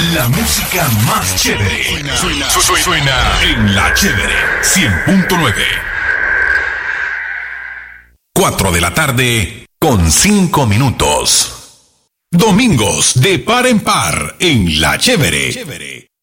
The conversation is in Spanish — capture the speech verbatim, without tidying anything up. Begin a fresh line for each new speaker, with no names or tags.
La música más chévere. Suena, suena, suena, suena en La Chévere cien punto nueve. cuatro de la tarde con cinco minutos. Domingos de par en par en La Chévere.